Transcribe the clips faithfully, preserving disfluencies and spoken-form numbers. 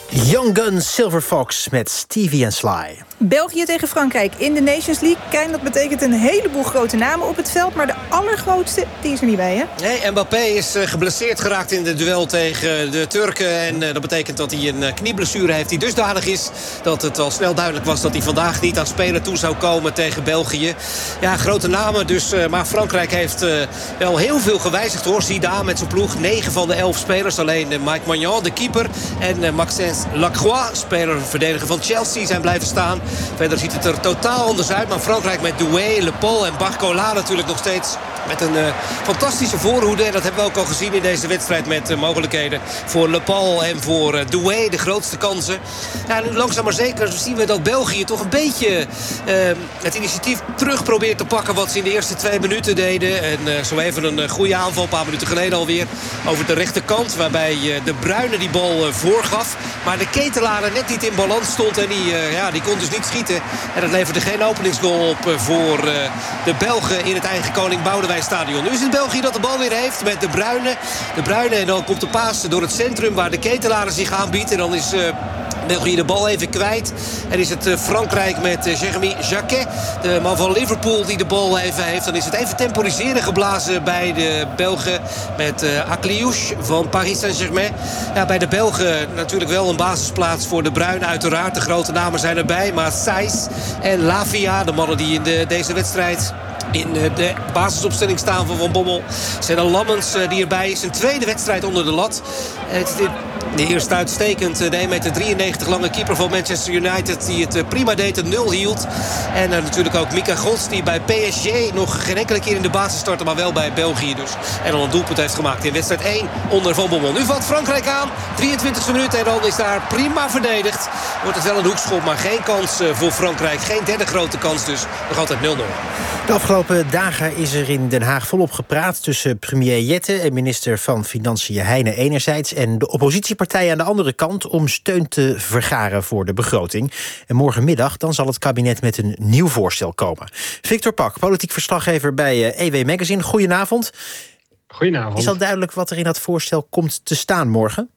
Young Guns, Silver Fox met Stevie en Sly. België tegen Frankrijk in de Nations League. Kijk, dat betekent een heleboel grote namen op het veld. Maar de allergrootste, die is er niet bij, hè? Nee, Mbappé is uh, geblesseerd geraakt in het duel tegen de Turken. En uh, dat betekent dat hij een uh, knieblessure heeft die dusdanig is dat het al snel duidelijk was dat hij vandaag niet aan het spelen toe zou komen tegen België. Ja, grote namen dus. Uh, maar Frankrijk heeft uh, wel heel veel gewijzigd, hoor. Zidane met zijn ploeg. negen van de elf spelers. Alleen uh, Mike Maignan, de keeper. En uh, Maxence Lacroix, speler verdediger van Chelsea, zijn blijven staan. Verder ziet het er totaal anders uit. Maar Frankrijk met Doué, Le Paul en Barcola natuurlijk nog steeds met een uh, fantastische voorhoede. En dat hebben we ook al gezien in deze wedstrijd met uh, mogelijkheden voor Le Paul en voor uh, Doué. De grootste kansen. Ja, nu langzaam maar zeker zien we dat België toch een beetje uh, het initiatief terug probeert te pakken wat ze in de eerste twee minuten deden. En uh, zo even een uh, goede aanval, een paar minuten geleden alweer, over de rechterkant. Waarbij uh, de Bruyne die bal uh, voorgaf. Maar de Ketelaar net niet in balans stond. En die, uh, ja, die kon dus niet schieten. En dat leverde geen openingsgoal op uh, voor uh, de Belgen in het eigen Koning Boudewijn stadion. Nu is het België dat de bal weer heeft met de Bruyne. De Bruyne en dan komt de paas door het centrum waar de Ketelaar zich aanbiedt. En dan is Uh, België de bal even kwijt. En is het uh, Frankrijk met uh, Jérémy Jacquet, de man van Liverpool, die de bal even heeft. Dan is het even temporiseren geblazen bij de Belgen met uh, Akliouche van Paris Saint-Germain. Ja, bij de Belgen natuurlijk wel een basisplaats voor de Bruyne uiteraard. De grote namen zijn erbij, maar Saïs en Lavia, de mannen die in de, deze wedstrijd in de basisopstelling staan van Van Bommel. Senna Lammens die erbij is. Een tweede wedstrijd onder de lat. Het is de eerste uitstekend. De één komma drieënnegentig meter lange keeper van Manchester United die het prima deed, een nul hield. En uh, natuurlijk ook Mika Gods die bij P S G nog geen enkele keer in de basis startte, maar wel bij België dus. En dan een doelpunt heeft gemaakt in wedstrijd één onder Van Bommel. Nu valt Frankrijk aan. drieëntwintigste minuut en dan is daar prima verdedigd. Wordt het wel een hoekschop, maar geen kans voor Frankrijk. Geen derde grote kans dus. Nog altijd nul nul. De afgelopen dagen is er in Den Haag volop gepraat tussen premier Jette en minister van Financiën Heijnen enerzijds en de oppositiepartijen aan de andere kant om steun te vergaren voor de begroting. En morgenmiddag dan zal het kabinet met een nieuw voorstel komen. Victor Pak, politiek verslaggever bij E W Magazine. Goedenavond. Goedenavond. Is al duidelijk wat er in dat voorstel komt te staan morgen?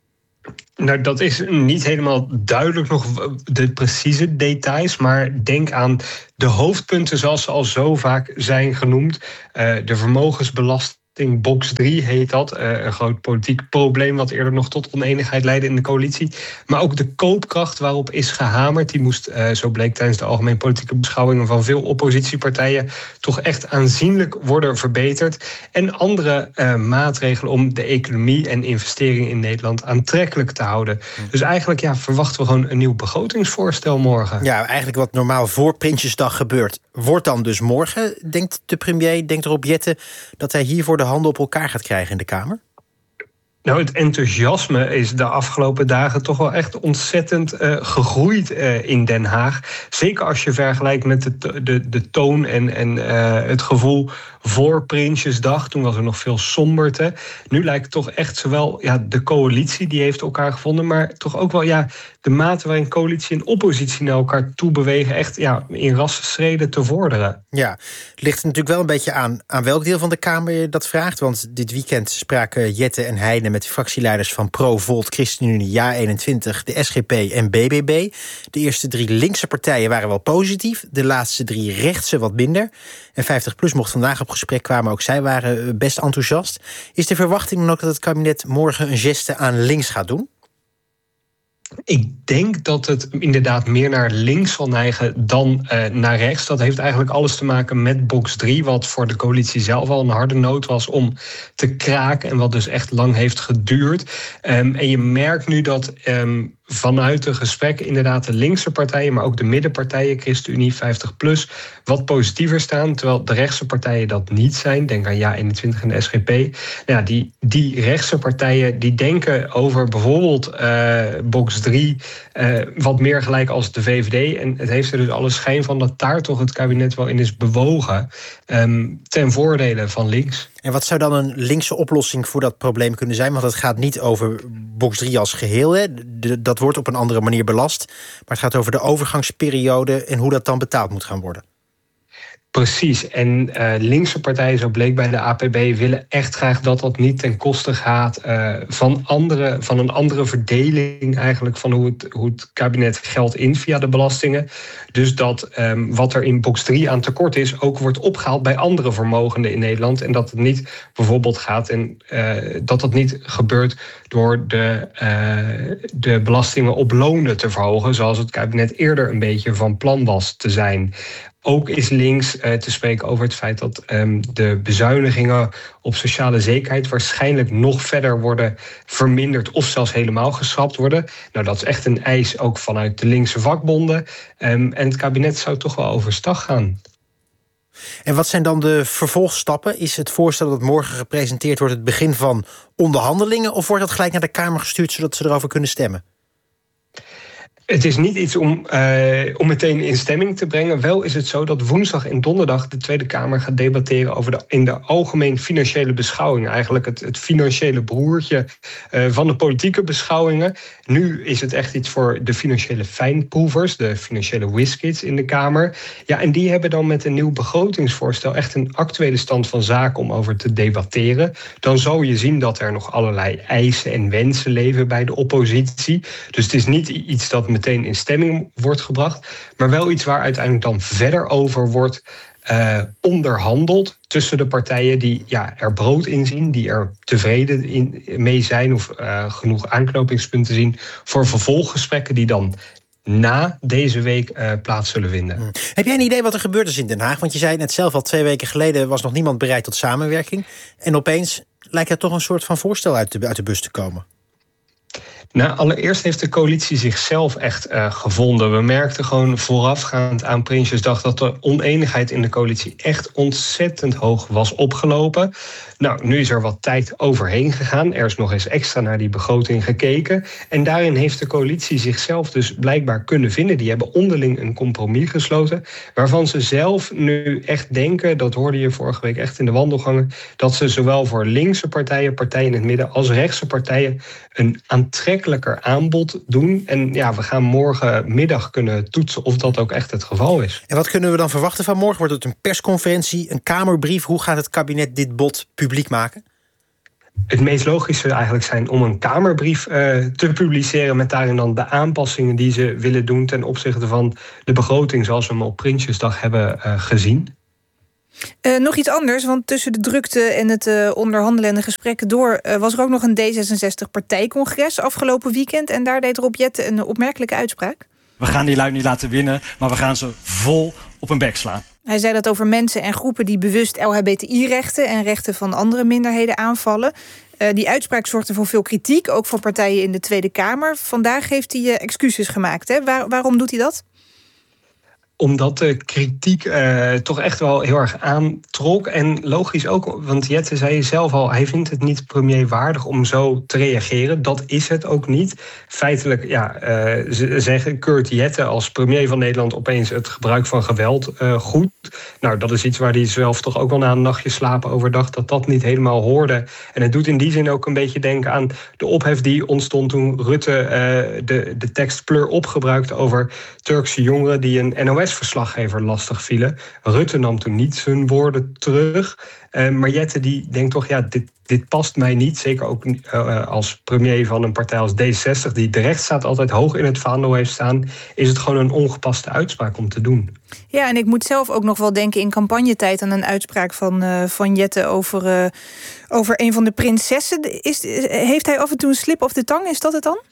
Nou, dat is niet helemaal duidelijk nog de precieze details, maar denk aan de hoofdpunten zoals ze al zo vaak zijn genoemd. Uh, de vermogensbelasting. Box drie heet dat. Uh, een groot politiek probleem wat eerder nog tot oneenigheid leidde in de coalitie. Maar ook de koopkracht waarop is gehamerd. Die moest, uh, zo bleek tijdens de algemeen politieke beschouwingen van veel oppositiepartijen, toch echt aanzienlijk worden verbeterd. En andere uh, maatregelen om de economie en investeringen in Nederland aantrekkelijk te houden. Dus eigenlijk ja, verwachten we gewoon een nieuw begrotingsvoorstel morgen. Ja, eigenlijk wat normaal voor Prinsjesdag gebeurt, wordt dan dus morgen. Denkt de premier, denkt Rob Jetten dat hij hiervoor de handen op elkaar gaat krijgen in de Kamer? Nou, het enthousiasme is de afgelopen dagen toch wel echt ontzettend uh, gegroeid uh, in Den Haag. Zeker als je vergelijkt met de, de, de toon en, en uh, het gevoel voor Prinsjesdag. Toen was er nog veel somberte. Nu lijkt het toch echt zowel ja, de coalitie, die heeft elkaar gevonden, maar toch ook wel ja, de mate waarin coalitie en oppositie naar elkaar toe bewegen echt ja, in rasse schreden te vorderen. Ja, het ligt er natuurlijk wel een beetje aan aan welk deel van de Kamer je dat vraagt. Want dit weekend spraken Jette en Heijnen met de fractieleiders van Pro, Volt, ChristenUnie, Ja eenentwintig, de S G P en B B B. De eerste drie linkse partijen waren wel positief. De laatste drie rechtse wat minder. En vijftig plus mocht vandaag op gesprek kwamen. Ook zij waren best enthousiast. Is de verwachting dan ook dat het kabinet morgen een geste aan links gaat doen? Ik denk dat het inderdaad meer naar links zal neigen dan uh, naar rechts. Dat heeft eigenlijk alles te maken met box drie... wat voor de coalitie zelf al een harde nood was om te kraken en wat dus echt lang heeft geduurd. Um, en je merkt nu dat Um, vanuit de gesprekken inderdaad de linkse partijen, maar ook de middenpartijen, ChristenUnie, vijftig plus, wat positiever staan, terwijl de rechtse partijen dat niet zijn. Denk aan Ja eenentwintig en de S G P. Nou ja, die, die rechtse partijen die denken over bijvoorbeeld uh, box drie uh, wat meer gelijk als de V V D. En het heeft er dus alle schijn van dat daar toch het kabinet wel in is bewogen um, ten voordele van links. En wat zou dan een linkse oplossing voor dat probleem kunnen zijn? Want het gaat niet over box drie als geheel. Hè. De, dat wordt op een andere manier belast. Maar het gaat over de overgangsperiode en hoe dat dan betaald moet gaan worden. Precies. En uh, linkse partijen, zo bleek bij de A P B, willen echt graag dat dat niet ten koste gaat uh, van, andere, van een andere verdeling eigenlijk van hoe het, hoe het kabinet geld in via de belastingen. Dus dat um, wat er in box drie aan tekort is, ook wordt opgehaald bij andere vermogenden in Nederland. En dat het niet bijvoorbeeld gaat en uh, dat het niet gebeurt door de, uh, de belastingen op lonen te verhogen, zoals het kabinet eerder een beetje van plan was te zijn. Ook is links uh, te spreken over het feit dat um, de bezuinigingen op sociale zekerheid waarschijnlijk nog verder worden verminderd of zelfs helemaal geschrapt worden. Nou, dat is echt een eis ook vanuit de linkse vakbonden. Um, en het kabinet zou toch wel overstag gaan. En wat zijn dan de vervolgstappen? Is het voorstel dat morgen gepresenteerd wordt het begin van onderhandelingen, of wordt dat gelijk naar de Kamer gestuurd zodat ze erover kunnen stemmen? Het is niet iets om, uh, om meteen in stemming te brengen. Wel is het zo dat woensdag en donderdag de Tweede Kamer gaat debatteren over de, in de algemeen financiële beschouwingen. Eigenlijk het, het financiële broertje uh, van de politieke beschouwingen. Nu is het echt iets voor de financiële fijnproevers, de financiële whiskids in de Kamer. Ja, en die hebben dan met een nieuw begrotingsvoorstel echt een actuele stand van zaken om over te debatteren. Dan zou je zien dat er nog allerlei eisen en wensen leven bij de oppositie. Dus het is niet iets dat meteen in stemming wordt gebracht, maar wel iets waar uiteindelijk dan verder over wordt uh, onderhandeld tussen de partijen die ja, er brood in zien, die er tevreden in, mee zijn of uh, genoeg aanknopingspunten zien voor vervolggesprekken die dan na deze week uh, plaats zullen vinden. Hmm. Heb jij een idee wat er gebeurd is in Den Haag? Want je zei net zelf al, twee weken geleden was nog niemand bereid tot samenwerking. En opeens lijkt er toch een soort van voorstel uit de, uit de bus te komen. Nou, allereerst heeft de coalitie zichzelf echt uh, gevonden. We merkten gewoon voorafgaand aan Prinsjesdag dat de oneenigheid in de coalitie echt ontzettend hoog was opgelopen. Nou, nu is er wat tijd overheen gegaan. Er is nog eens extra naar die begroting gekeken. En daarin heeft de coalitie zichzelf dus blijkbaar kunnen vinden. Die hebben onderling een compromis gesloten, waarvan ze zelf nu echt denken, dat hoorde je vorige week echt in de wandelgangen, dat ze zowel voor linkse partijen, partijen in het midden, als rechtse partijen een aantrekkelijker aanbod doen. En ja, we gaan morgenmiddag kunnen toetsen of dat ook echt het geval is. En wat kunnen we dan verwachten van morgen? Wordt het een persconferentie, een Kamerbrief? Hoe gaat het kabinet dit bod publiek maken? Het meest logisch zou eigenlijk zijn om een Kamerbrief uh, te publiceren met daarin dan de aanpassingen die ze willen doen ten opzichte van de begroting zoals we hem op Prinsjesdag hebben uh, gezien. Uh, nog iets anders, want tussen de drukte en het uh, onderhandelen en de gesprekken door uh, was er ook nog een D zesenzestig-partijcongres afgelopen weekend. En daar deed Rob Jetten een opmerkelijke uitspraak. We gaan die lui niet laten winnen, maar we gaan ze vol op hun bek slaan. Hij zei dat over mensen en groepen die bewust L H B T I-rechten en rechten van andere minderheden aanvallen. Uh, die uitspraak zorgde voor veel kritiek, ook voor partijen in de Tweede Kamer. Vandaag heeft hij uh, excuses gemaakt. Hè? Waar, waarom doet hij dat? Omdat de kritiek uh, toch echt wel heel erg aantrok. En logisch ook, want Jette zei zelf al, hij vindt het niet premier waardig om zo te reageren. Dat is het ook niet. Feitelijk, ja, uh, ze zeggen keurt Jette als premier van Nederland opeens het gebruik van geweld uh, goed. Nou, dat is iets waar hij zelf toch ook wel na een nachtje slapen over dacht, dat dat niet helemaal hoorde. En het doet in die zin ook een beetje denken aan de ophef die ontstond toen Rutte uh, de, de tekst pleur op gebruikte over Turkse jongeren die een N O S-verslaggever lastig vielen. Rutte nam toen niet zijn woorden terug. Uh, maar Jette die denkt toch, ja, dit, dit past mij niet. Zeker ook uh, als premier van een partij als D zesenzestig... die de rechtsstaat altijd hoog in het vaandel heeft staan, is het gewoon een ongepaste uitspraak om te doen. Ja, en ik moet zelf ook nog wel denken in campagnetijd aan een uitspraak van, uh, van Jette over, uh, over een van de prinsessen. Is, heeft hij af en toe een slip of de tang? Is dat het dan?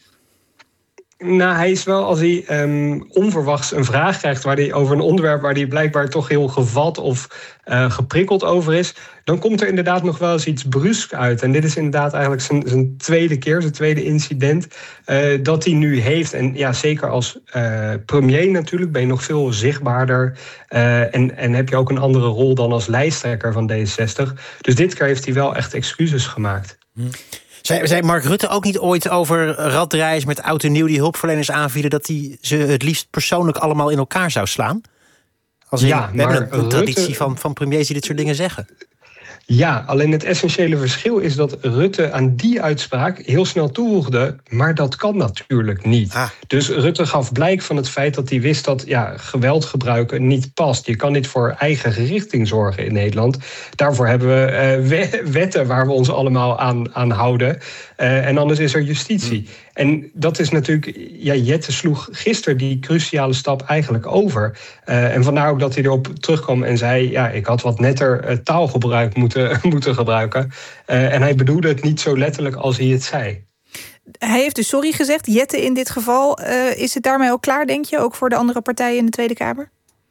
Nou, hij is wel, als hij um, onverwachts een vraag krijgt waar hij over een onderwerp waar hij blijkbaar toch heel gevat of uh, geprikkeld over is, dan komt er inderdaad nog wel eens iets brusk uit. En dit is inderdaad eigenlijk zijn, zijn tweede keer, zijn tweede incident uh, dat hij nu heeft. En ja, zeker als uh, premier natuurlijk ben je nog veel zichtbaarder uh, en, en heb je ook een andere rol dan als lijsttrekker van D zesenzestig. Dus dit keer heeft hij wel echt excuses gemaakt. Hm. Zei, zei Mark Rutte ook niet ooit over radreis met oud en nieuw die hulpverleners aanvielen, dat hij ze het liefst persoonlijk allemaal in elkaar zou slaan? Als in, ja, we hebben een, Rutte, een traditie van, van premiers die dit soort dingen zeggen. Ja, alleen het essentiële verschil is dat Rutte aan die uitspraak heel snel toevoegde, maar dat kan natuurlijk niet. Ah. Dus Rutte gaf blijk van het feit dat hij wist dat ja, geweld gebruiken niet past. Je kan niet voor eigen richting zorgen in Nederland. Daarvoor hebben we uh, wetten waar we ons allemaal aan, aan houden. Uh, en anders is er justitie. Mm. En dat is natuurlijk, ja, Jette sloeg gisteren die cruciale stap eigenlijk over. Uh, en vandaar ook dat hij erop terugkwam en zei, ja, ik had wat netter uh, taalgebruik moeten, moeten gebruiken. Uh, en hij bedoelde het niet zo letterlijk als hij het zei. Hij heeft dus sorry gezegd, Jette in dit geval. Uh, is het daarmee al klaar, denk je, ook voor de andere partijen in de Tweede Kamer?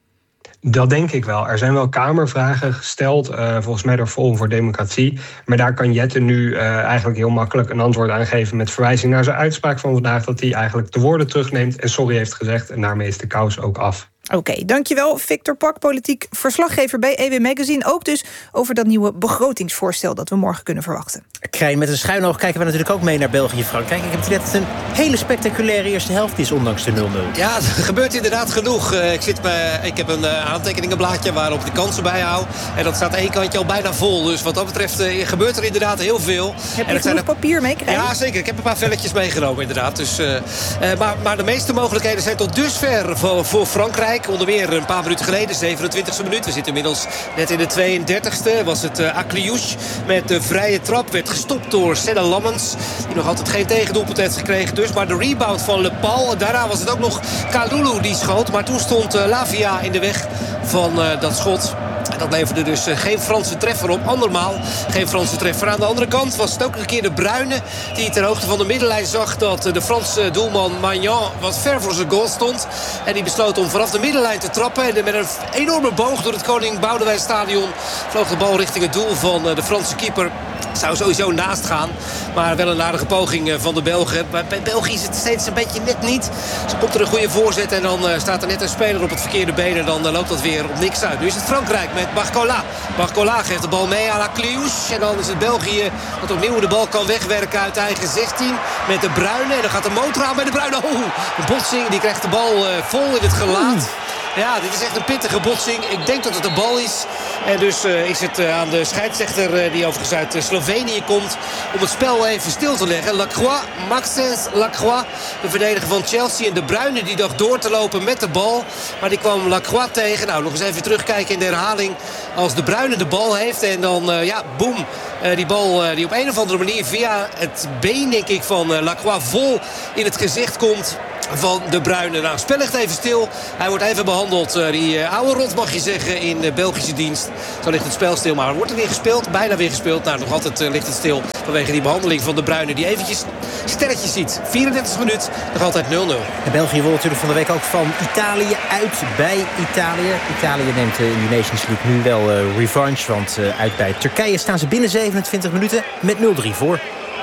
Dat denk ik wel. Er zijn wel Kamervragen gesteld, uh, volgens mij door Forum voor Democratie. Maar daar kan Jette nu uh, eigenlijk heel makkelijk een antwoord aan geven met verwijzing naar zijn uitspraak van vandaag, dat hij eigenlijk de woorden terugneemt en sorry heeft gezegd. En daarmee is de kous ook af. Oké, okay, dankjewel Victor Pak, politiek verslaggever bij E W Magazine. Ook dus over dat nieuwe begrotingsvoorstel dat we morgen kunnen verwachten. Krijn, met een schuin oog kijken we natuurlijk ook mee naar België-Frankrijk. Ik heb het idee dat het een hele spectaculaire eerste helft is, ondanks de nul nul. Ja, er gebeurt inderdaad genoeg. Ik, zit bij, ik heb een aantekeningenblaadje waarop de kansen bijhoud. En dat staat één kantje al bijna vol. Dus wat dat betreft gebeurt er inderdaad heel veel. Heb je en genoeg papier mee, Krijn? Ja, zeker. Ik heb een paar velletjes meegenomen, inderdaad. Dus, uh, uh, maar, maar de meeste mogelijkheden zijn tot dusver voor, voor Frankrijk. Onder meer een paar minuten geleden, zevenentwintigste minuut. We zitten inmiddels net in de tweeëndertigste. Was het uh, Akliouche met de vrije trap. Werd gestopt door Cedar Lammens. Die nog altijd geen tegendoelpunt heeft gekregen dus. Maar de rebound van Le Paul. Daarna was het ook nog Kalulu die schoot. Maar toen stond uh, Lavia in de weg van uh, dat schot. En dat leverde dus uh, geen Franse treffer op. Andermaal geen Franse treffer. Aan de andere kant was het ook een keer de Bruyne die ter hoogte van de middenlijn zag dat uh, de Franse doelman Maignan wat ver voor zijn goal stond. En die besloot om vanaf de middenlijn te trappen. En met een enorme boog door het Koning Boudewijn Stadion vloog de bal richting het doel van uh, de Franse keeper. Zou sowieso naast gaan. Maar wel een aardige poging van de Belgen. Maar bij België is het steeds een beetje net niet. Ze komt er een goede voorzet en dan uh, staat er net een speler op het verkeerde been. En dan uh, loopt dat weer op niks uit. Nu is het Frankrijk met Barcola. Barcola geeft de bal mee aan Akliouche. En dan is het België dat opnieuw de bal kan wegwerken uit eigen zestien. Met de Bruyne. En dan gaat de motor aan bij de Bruyne. Oh, de botsing. Die krijgt de bal uh, vol in het gelaat. Ja, dit is echt een pittige botsing. Ik denk dat het een bal is. En dus uh, is het uh, aan de scheidsrechter, uh, die overigens uit uh, Slovenië komt, om het spel even stil te leggen. Lacroix, Maxence Lacroix, de verdediger van Chelsea. En de Bruyne die dacht door te lopen met de bal. Maar die kwam Lacroix tegen. Nou, nog eens even terugkijken in de herhaling. Als de Bruyne de bal heeft en dan, uh, ja, boem. Uh, die bal uh, die op een of andere manier via het been, denk ik, van uh, Lacroix vol in het gezicht komt van de Bruyne. Nou, het spel ligt even stil. Hij wordt even behandeld. Uh, die uh, oude rot mag je zeggen in uh, Belgische dienst. Zo ligt het spel stil. Maar wordt er weer gespeeld? Bijna weer gespeeld. Nou, nog altijd uh, ligt het stil vanwege die behandeling van de Bruyne. Die eventjes sterretjes ziet. vierendertigste minuut. Nog altijd nul nul. En België won natuurlijk van de week ook van Italië uit bij Italië. Italië neemt uh, in de Nations League nu wel uh, revanche. Want uh, uit bij Turkije staan ze binnen zevenentwintig minuten met nul drie voor.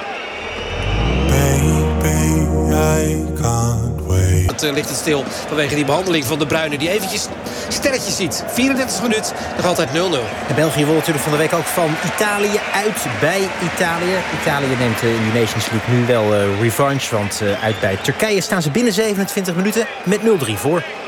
Het uh, ligt het stil vanwege die behandeling van de Bruyne. Die eventjes sterretjes ziet. vierendertigste minuut. Nog altijd nul nul. En België won natuurlijk van de week ook van Italië uit bij Italië. Italië neemt uh, in de Nations League nu wel uh, revanche. Want uh, uit bij Turkije staan ze binnen zevenentwintig minuten met nul drie voor.